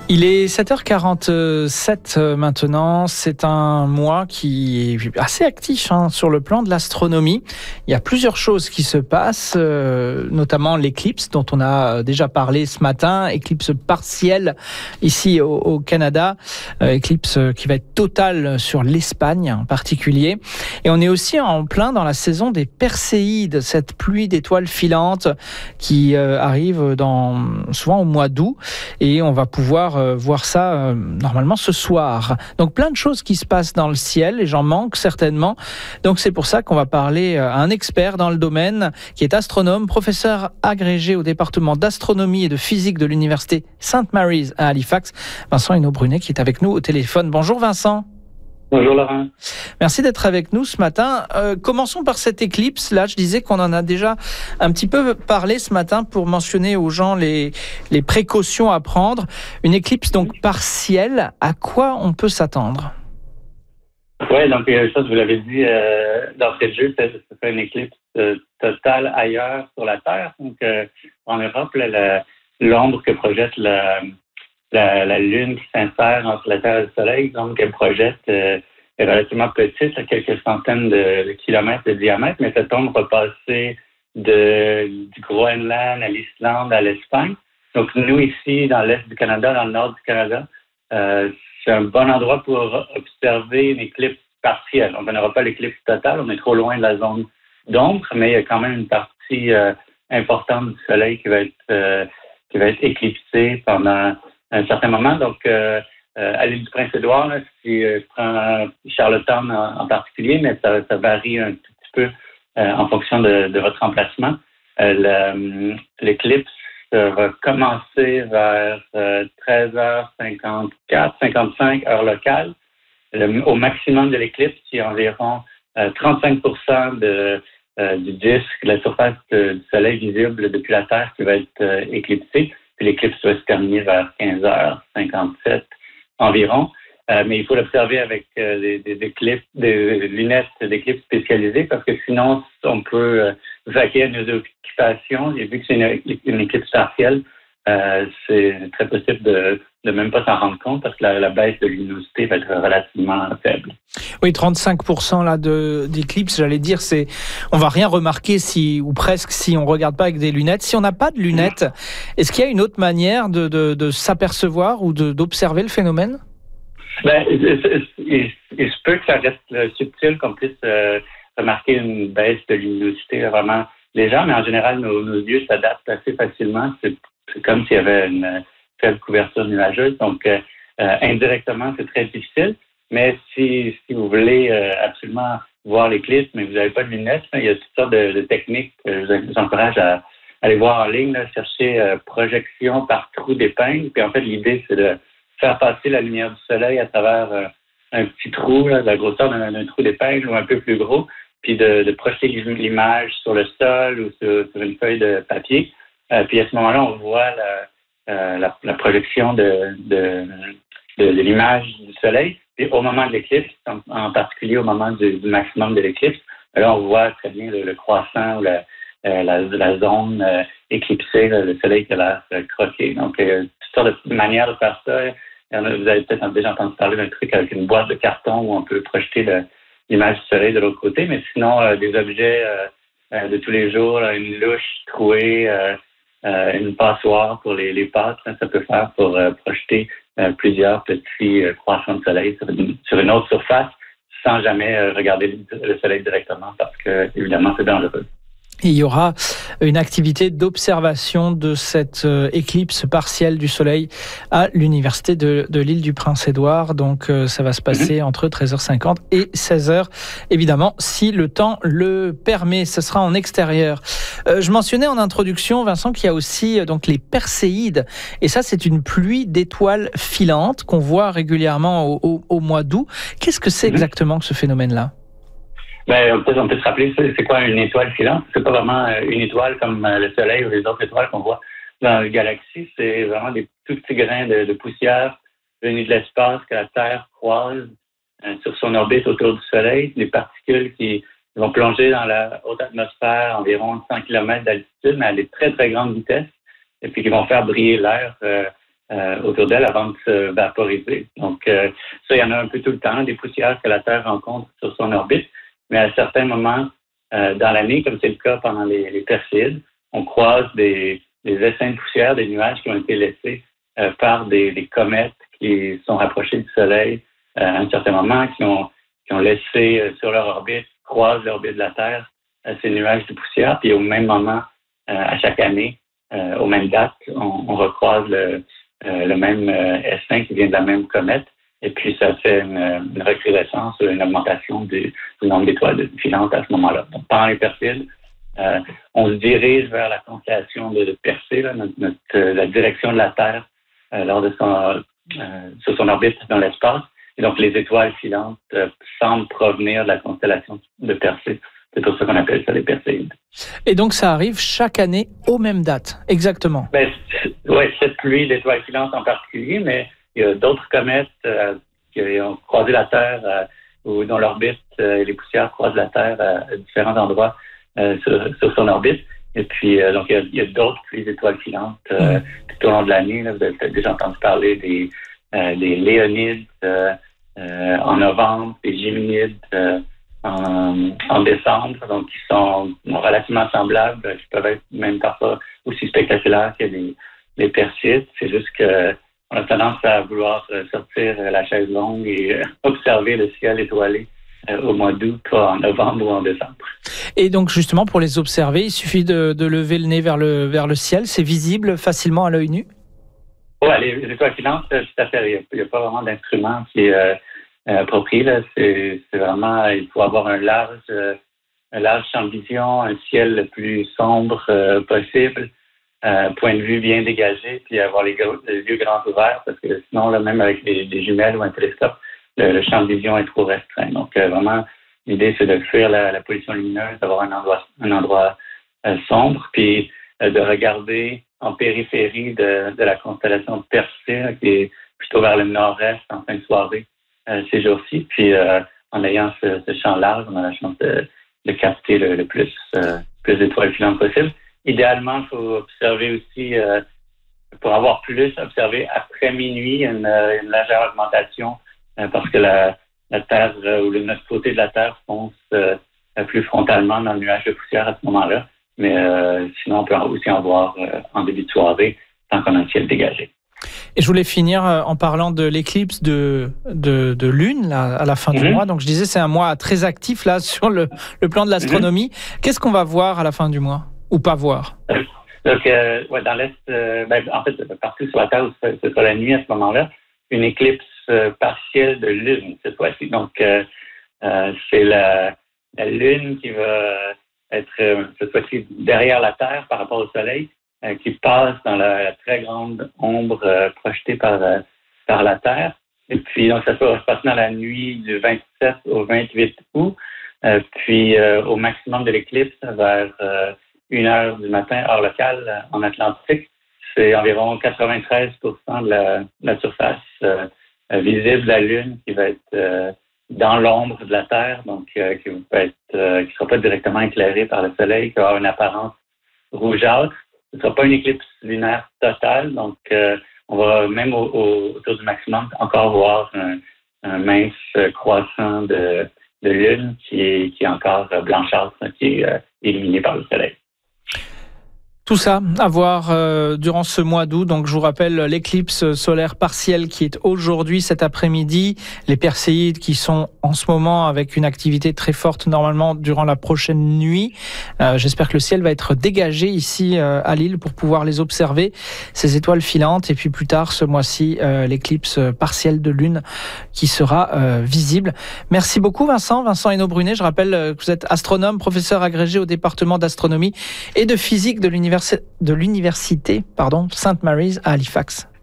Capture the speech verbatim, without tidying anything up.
Il est sept heures quarante-sept maintenant, c'est un mois qui est assez actif hein, sur le plan de l'astronomie. Il y a plusieurs choses qui se passent, euh, notamment l'éclipse dont on a déjà parlé ce matin, éclipse partielle ici au, au Canada, euh, éclipse qui va être totale sur l'Espagne en particulier. Et on est aussi en plein dans la saison des Perséides, cette pluie d'étoiles filantes qui euh, arrive dans, souvent au mois d'août et on va pouvoir voir ça euh, normalement ce soir. Donc plein de choses qui se passent dans le ciel et j'en manque certainement. Donc c'est pour ça qu'on va parler à un expert dans le domaine qui est astronome, professeur agrégé au département d'astronomie et de physique de l'université Saint Mary's à Halifax, Vincent Hinault-Brunet qui est avec nous au téléphone. Bonjour Vincent. Bonjour Laurent. Merci d'être avec nous ce matin. Euh, commençons par cette éclipse. Là, je disais qu'on en a déjà un petit peu parlé ce matin pour mentionner aux gens les, les précautions à prendre. Une éclipse donc partielle, à quoi on peut s'attendre? Oui, donc ça, vous l'avez dit euh, d'entrée de jeu, c'est, c'est une éclipse euh, totale ailleurs sur la Terre. Donc euh, en Europe, là, la, l'ombre que projette la La, la Lune qui s'insère entre la Terre et le Soleil, donc elle projette euh, est relativement petite, à quelques centaines de, de kilomètres de diamètre, mais cette ombre va passer de, du Groenland à l'Islande, à l'Espagne. Donc nous ici, dans l'Est du Canada, dans le Nord du Canada, euh, c'est un bon endroit pour observer une éclipse partielle. Donc on n'aura pas l'éclipse totale, on est trop loin de la zone d'ombre, mais il y a quand même une partie euh, importante du Soleil qui va être, euh, qui va être éclipsée pendant un certain moment. Donc, euh, euh, à l'île du Prince-Édouard, là, si euh, je prends Charlottetown en, en particulier, mais ça, ça varie un tout petit peu euh, en fonction de, de votre emplacement. Euh, le, l'éclipse euh, va commencer vers euh, treize heures cinquante-quatre, cinquante-cinq heure locale. Le, au maximum de l'éclipse, il y a environ euh, trente-cinq pour cent de, euh, du disque, de la surface de, du Soleil visible depuis la Terre qui va être euh, éclipsée. Puis l'éclipse va se terminer vers quinze heures cinquante-sept environ. Euh, mais il faut l'observer avec euh, des, des, éclipses, des lunettes d'éclipse spécialisées parce que sinon, on peut euh, vaquer à nos occupations. Et vu que c'est une, une éclipse partielle, euh, c'est très possible de ne même pas s'en rendre compte parce que la, la baisse de luminosité va être relativement faible. Oui, trente-cinq pour cent là de, d'éclipse, j'allais dire, c'est, on va rien remarquer si, ou presque si on regarde pas avec des lunettes. Si on n'a pas de lunettes, est-ce qu'il y a une autre manière de, de, de s'apercevoir ou de, d'observer le phénomène? Ben, il, il, il se peut que ça reste subtil, qu'on puisse euh, remarquer une baisse de luminosité vraiment légère, mais en général, nos, nos yeux s'adaptent assez facilement. C'est, c'est comme s'il y avait une faible couverture nuageuse. Donc, euh, euh, indirectement, c'est très difficile. Mais si, si vous voulez euh, absolument voir l'éclipse, mais vous n'avez pas de lunettes, là, il y a toutes sortes de, de techniques que je vous encourage à aller voir en ligne, là, chercher euh, projection par trou d'épingle. Puis en fait, l'idée, c'est de faire passer la lumière du soleil à travers euh, un petit trou, là, de la grosseur d'un, d'un trou d'épingle ou un peu plus gros, puis de, de projeter l'image sur le sol ou sur, sur une feuille de papier. Euh, puis à ce moment-là, on voit la, euh, la, la projection de, de, de, de l'image du soleil. Et au moment de l'éclipse, en, en particulier au moment du, du maximum de l'éclipse, là, on voit très bien le, le croissant ou la, euh, la, la zone euh, éclipsée, là, le soleil qui a l'air euh, croqué. Donc, euh, toutes sortes de manières de faire ça. Il y en a, vous avez peut-être déjà entendu parler d'un truc avec une boîte de carton où on peut projeter le, l'image du soleil de l'autre côté, mais sinon, euh, des objets euh, euh, de tous les jours, là, une louche trouée, euh, euh, une passoire pour les, les pâtes, hein, ça peut faire pour euh, projeter euh, plusieurs petits euh, croissants de soleil sur une, sur une autre surface sans jamais euh, regarder le, le soleil directement parce que, évidemment, c'est dangereux. Et il y aura une activité d'observation de cette euh, éclipse partielle du Soleil à l'université de, de l'île du Prince-Édouard. Donc euh, ça va se passer mmh. entre treize heures cinquante et seize heures. Évidemment, si le temps le permet, ce sera en extérieur. Euh, je mentionnais en introduction, Vincent, qu'il y a aussi euh, donc les Perséides. Et ça, c'est une pluie d'étoiles filantes qu'on voit régulièrement au, au, au mois d'août. Qu'est-ce que c'est mmh. exactement que ce phénomène-là? Ben, peut-être on peut se rappeler, c'est, c'est quoi une étoile filante? C'est pas vraiment une étoile comme le Soleil ou les autres étoiles qu'on voit dans la galaxie. C'est vraiment des tout petits grains de, de poussière venus de l'espace que la Terre croise euh, sur son orbite autour du Soleil. Des particules qui vont plonger dans la haute atmosphère, environ cent kilomètres d'altitude, mais à des très, très grandes vitesses, et puis qui vont faire briller l'air euh, euh, autour d'elle avant de se vaporiser. Donc, euh, ça, il y en a un peu tout le temps, des poussières que la Terre rencontre sur son orbite, mais à certains moments euh, dans l'année, comme c'est le cas pendant les, les Perséides, on croise des, des essaims de poussière, des nuages qui ont été laissés euh, par des, des comètes qui sont rapprochées du Soleil euh, à un certain moment, qui ont, qui ont laissé euh, sur leur orbite, croisent l'orbite de la Terre, euh, ces nuages de poussière, puis au même moment, euh, à chaque année, euh, aux mêmes dates, on, on recroise le, euh, le même euh, essaim qui vient de la même comète, et puis ça fait une, une recrudescence, une augmentation du, du nombre d'étoiles filantes à ce moment-là. Donc, pendant les Perséides, euh, on se dirige vers la constellation de, de Persée, là, notre, notre, euh, la direction de la Terre euh, lors de son, euh, sur son orbite dans l'espace. Et donc, les étoiles filantes euh, semblent provenir de la constellation de Persée. C'est pour ça qu'on appelle ça les Perséides. Et donc, ça arrive chaque année aux mêmes dates, exactement. Ben, oui, cette pluie d'étoiles filantes en particulier, mais il y a d'autres comètes euh, qui ont croisé la Terre euh, ou dont l'orbite, euh, les poussières croisent la Terre à, à différents endroits euh, sur, sur son orbite. Et puis, euh, donc, il y a, il y a d'autres pluies d'étoiles filantes euh, mmh. tout au long de l'année. Là, vous avez peut-être déjà entendu parler des, euh, des Léonides euh, euh, en novembre, des Géminides euh, en, en décembre, donc qui sont relativement semblables, qui peuvent être même parfois aussi spectaculaires que les, les Perséides. C'est juste que on a tendance à vouloir sortir la chaise longue et observer le ciel étoilé au mois d'août, pas en novembre ou en décembre. Et donc justement, pour les observer, il suffit de, de lever le nez vers le, vers le ciel. C'est visible facilement à l'œil nu? Oui, les, les étoiles filantes, tout à fait. Il n'y a pas vraiment d'instrument qui est euh, approprié. Là. C'est, c'est vraiment, il faut avoir un large, euh, un large champ de vision, un ciel le plus sombre euh, possible. Euh, point de vue bien dégagé, puis avoir les, gros, les yeux grands ouverts, parce que sinon, là, même avec des, des jumelles ou un télescope, le, le champ de vision est trop restreint. Donc, euh, vraiment, l'idée, c'est de fuir la, la pollution lumineuse, d'avoir un endroit, un endroit euh, sombre, puis euh, de regarder en périphérie de, de la constellation de Persée, qui est plutôt vers le nord-est en fin de soirée euh, ces jours-ci. Puis, euh, en ayant ce, ce champ large, on a la chance de, de capter le, le plus, euh, plus d'étoiles filantes possible. Idéalement, il faut observer aussi, euh, pour avoir plus observé après minuit, une, une légère augmentation euh, parce que la, la Terre euh, ou le, notre côté de la Terre fonce euh, plus frontalement dans le nuage de poussière à ce moment-là. Mais euh, sinon, on peut aussi en voir euh, en début de soirée tant qu'on a un ciel dégagé. Et je voulais finir en parlant de l'éclicse de, de, de lune là, à la fin mm-hmm. du mois. Donc je disais, c'est un mois très actif là sur le, le plan de l'astronomie. Mm-hmm. Qu'est-ce qu'on va voir à la fin du mois? Ou pas voir? Donc, euh, ouais, dans l'Est, euh, ben, en fait, partout sur la Terre, ce sera la nuit à ce moment-là, une éclipse euh, partielle de lune cette fois-ci. Donc, euh, euh, c'est la, la lune qui va être euh, cette fois-ci derrière la Terre par rapport au Soleil, euh, qui passe dans la, la très grande ombre euh, projetée par, euh, par la Terre. Et puis, donc, ça va se passer dans la nuit du vingt-sept au vingt-huit août. Euh, puis, euh, au maximum de l'éclipse, vers euh, une heure du matin, heure locale, en Atlantique. C'est environ quatre-vingt-treize pour cent de la, de la surface euh, visible de la Lune qui va être euh, dans l'ombre de la Terre, donc euh, qui va être, euh, qui sera pas directement éclairée par le Soleil, qui va avoir une apparence rougeâtre. Ce ne sera pas une éclipse lunaire totale, donc euh, on va même au, au, autour du maximum encore voir un, un mince croissant de, de Lune qui est, qui est encore blanchâtre, qui est euh, illuminé par le Soleil. Tout ça à voir euh, durant ce mois d'août. Donc, je vous rappelle l'éclipse solaire partielle qui est aujourd'hui, cet après-midi. Les Perséides qui sont en ce moment avec une activité très forte normalement durant la prochaine nuit. Euh, j'espère que le ciel va être dégagé ici euh, à Lille pour pouvoir les observer, ces étoiles filantes. Et puis plus tard ce mois-ci, euh, l'éclipse partielle de lune qui sera euh, visible. Merci beaucoup Vincent, Vincent Hénaud-Brunet. Je rappelle que vous êtes astronome, professeur agrégé au département d'astronomie et de physique de l'université de l'université pardon, Saint Mary's à Halifax.